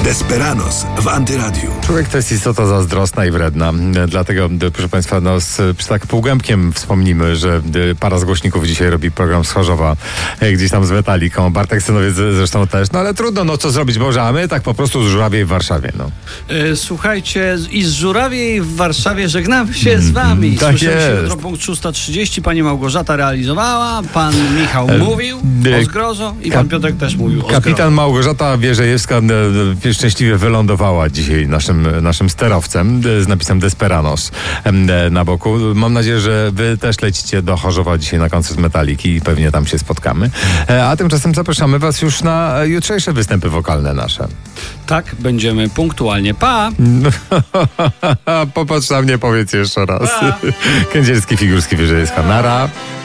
Desperados w Antyradiu. Człowiek to jest istota zazdrosna i wredna. Dlatego, proszę Państwa, tak półgębkiem wspomnimy, że para z głośników dzisiaj robi program z Chorzowa, gdzieś tam z Metaliką. Bartek Synowiec zresztą też. No ale trudno, co zrobić może, a my tak po prostu z Żurawiej w Warszawie. Słuchajcie, i z Żurawiej w Warszawie żegnamy się z wami. Tak Słyszymy się jest. jutro punkt 6:30. Pani Małgorzata realizowała, pan Michał mówił o zgrozo i pan Piotrek też mówił o zgrozo. Kapitan Małgorzata Wierzejewska szczęśliwie wylądowała dzisiaj naszym sterowcem z napisem Desperados na boku. Mam nadzieję, że wy też lecicie do Chorzowa dzisiaj na koncert Metaliki i pewnie tam się spotkamy. A tymczasem zapraszamy was już na jutrzejsze występy wokalne nasze. Tak, będziemy punktualnie. Pa! Popatrz na mnie, powiedz jeszcze raz. Kędzierski, Figurski, Wierzejewska. Nara.